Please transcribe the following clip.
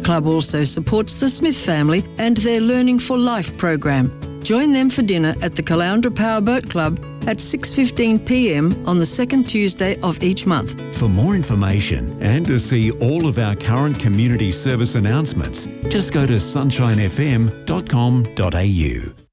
Club also supports the Smith family and their Learning for Life program. Join them for dinner at the Caloundra Powerboat Club at 6:15 p.m. on the second Tuesday of each month. For more information and to see all of our current community service announcements, just go to sunshinefm.com.au.